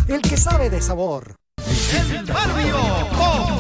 el que sabe de sabor. El barrio con